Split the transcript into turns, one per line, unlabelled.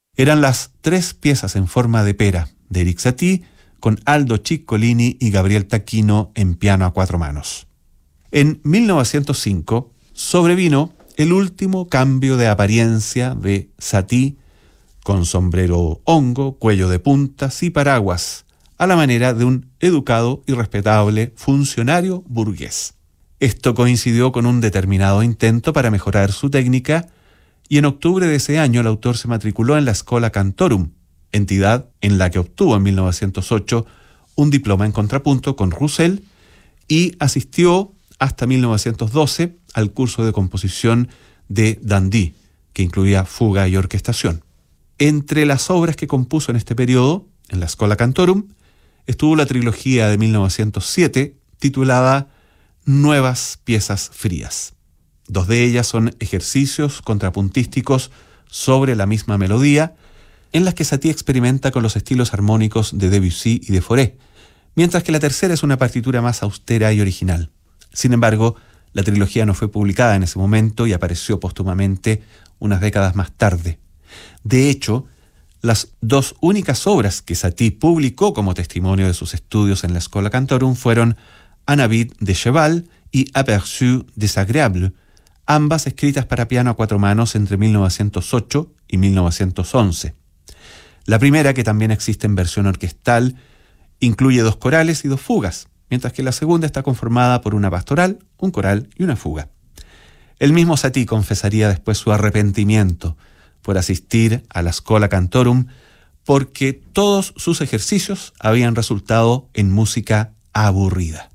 Eran las 3 piezas en forma de pera de Erik Satie, con Aldo Ciccolini y Gabriel Taquino en piano a 4 manos. En 1905 sobrevino el último cambio de apariencia de Satie, con sombrero hongo, cuello de puntas y paraguas, a la manera de un educado y respetable funcionario burgués. Esto coincidió con un determinado intento para mejorar su técnica, y en octubre de ese año el autor se matriculó en la Schola Cantorum, entidad en la que obtuvo en 1908 un diploma en contrapunto con Roussel, y asistió hasta 1912 al curso de composición de Dandy, que incluía fuga y orquestación. Entre las obras que compuso en este periodo, en la Schola Cantorum, estuvo la trilogía de 1907 titulada Nuevas piezas frías. 2 de ellas son ejercicios contrapuntísticos sobre la misma melodía, en las que Satie experimenta con los estilos armónicos de Debussy y de Fauré, mientras que la tercera es una partitura más austera y original. Sin embargo, la trilogía no fue publicada en ese momento y apareció póstumamente unas décadas más tarde. De hecho, las 2 únicas obras que Satie publicó como testimonio de sus estudios en la Schola Cantorum fueron Un habit de cheval y Aperçu désagréable, ambas escritas para piano a 4 manos entre 1908 y 1911. La primera, que también existe en versión orquestal, incluye 2 corales y 2 fugas, mientras que la segunda está conformada por una pastoral, un coral y una fuga. El mismo Satie confesaría después su arrepentimiento por asistir a la Schola Cantorum, porque todos sus ejercicios habían resultado en música aburrida.